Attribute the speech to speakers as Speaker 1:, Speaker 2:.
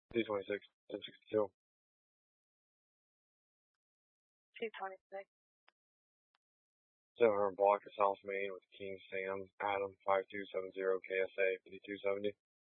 Speaker 1: D26, 1062.
Speaker 2: 226.
Speaker 1: 700 block of South Main with King Sam, Adam 5270 KSA 5270.